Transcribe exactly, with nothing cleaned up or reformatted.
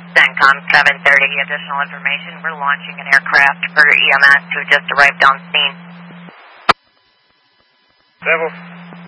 CENTCOM seven thirty, additional information. We're launching an aircraft for E M S who just arrived on scene. Several.